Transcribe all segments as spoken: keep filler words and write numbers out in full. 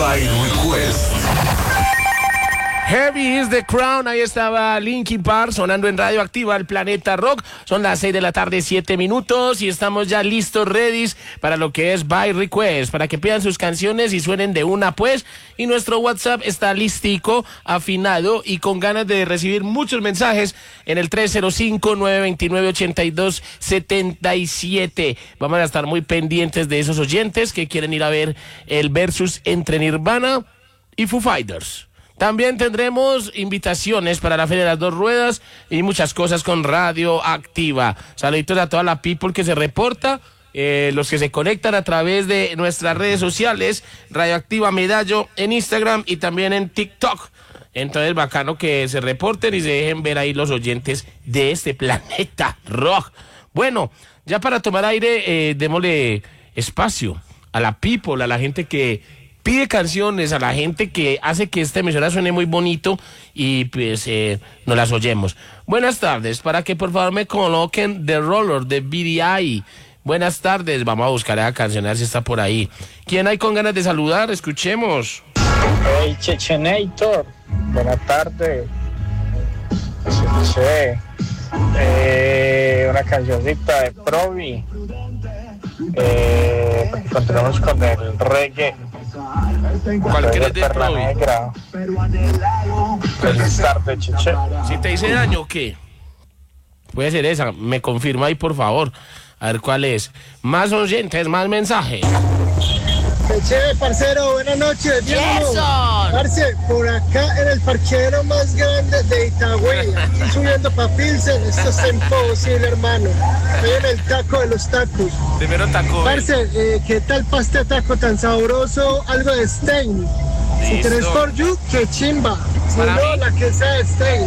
by Request. Heavy is the Crown, ahí estaba Linkin Park sonando en Radioactiva, el Planeta Rock. Son las seis de la tarde, siete minutos, y estamos ya listos, ready para lo que es By Request, para que pidan sus canciones y suenen de una, pues. Y nuestro WhatsApp está listico, afinado y con ganas de recibir muchos mensajes en el tres cero cinco, nueve dos nueve, ocho dos siete siete. Vamos a estar muy pendientes de esos oyentes que quieren ir a ver el versus entre Nirvana y Foo Fighters. También tendremos invitaciones para la Feria de las Dos Ruedas y muchas cosas con Radioactiva. Saluditos a toda la people que se reporta, eh, los que se conectan a través de nuestras redes sociales, Radioactiva Medallo en Instagram y también en TikTok. Entonces, bacano que se reporten y se dejen ver ahí los oyentes de este Planeta Rock. Bueno, ya para tomar aire, eh, démosle espacio a la people, a la gente que pide canciones, a la gente que hace que esta emisora suene muy bonito y pues eh, nos las oyemos. Buenas tardes, para que por favor me coloquen The Roller de B D I. Buenas tardes, vamos a buscar a la canción a ver si está por ahí. ¿Quién hay con ganas de saludar? Escuchemos. Hey, Chechenator, buenas tardes. Escuché eh, una cancioncita de Provi. Eh, continuamos con el reggae. ¿Cuál quieres de Provi? Feliz tarde, Cheche. Si te hice daño, ¿qué? Puede ser esa, me confirma ahí por favor. A ver cuál es. Más oyentes, más mensajes. Cheche, parcero, buenas noches. Jason. Parce, por acá en el parqueadero más grande de Itagüí, aquí subiendo pa' Pilsen, esto está imposible, hermano. Estoy en el taco de los tacos. Primero taco. Parce, eh, ¿qué tal paste taco tan sabroso? Algo de Stein. Si tenés por you, que chimba. Si Para no, mí. la que sea de Stein.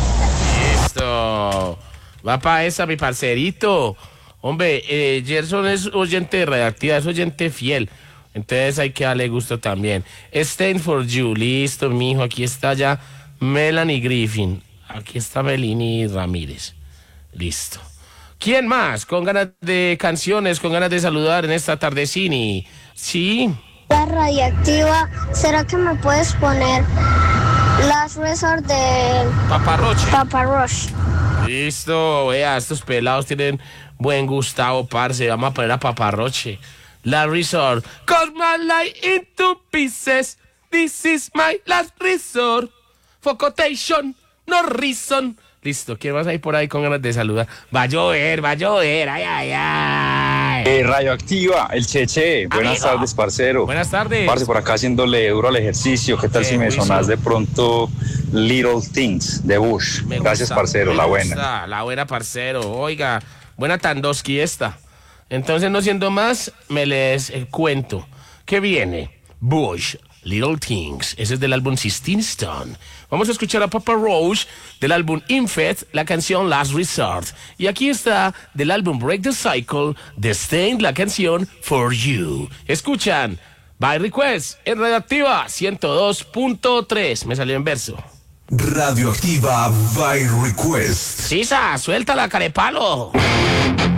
Listo. Va para esa, mi parcerito. Hombre, eh, Gerson es oyente Radioactiva, es oyente fiel. Entonces hay que darle gusto también. Stain for You, listo, mijo. Aquí está ya Melanie Griffin. Aquí está Melini Ramírez. Listo. ¿Quién más? Con ganas de canciones, con ganas de saludar en esta tardecini. Sí. La Radioactiva, ¿será que me puedes poner Last Resort de Paparroche. Papa Roach? Listo, vea, estos pelados tienen buen gustavo, parce. Vamos a poner a Paparroche. La Resort. Cut my life into pieces. This is my last resort. For quotation, no reason. Listo, ¿quién más hay por ahí con ganas de saludar? Va a llover, va a llover, ay, ay, ay. Eh, Radioactiva, el Cheche. Buenas Amigo. tardes, parcero. Buenas tardes. Parce, por acá haciéndole duro al ejercicio. ¿Qué tal Eh, si me juicio. sonás de pronto Little Things de Bush? Me Gracias, gusta, parcero, me la buena. gusta, la buena, parcero. Oiga, buena Tandoski esta. Entonces, no siendo más, me les eh, cuento. ¿Qué viene? Bush, Little Things. Ese es del álbum Sistine Stone. Vamos a escuchar a Papa Roach del álbum Infect, la canción Last Resort. Y aquí está del álbum Break the Cycle de Stain, la canción For You. Escuchan By Request en Radioactiva ciento dos punto tres. Me salió en verso. Radioactiva by Request. Sisa, suelta la carepalo.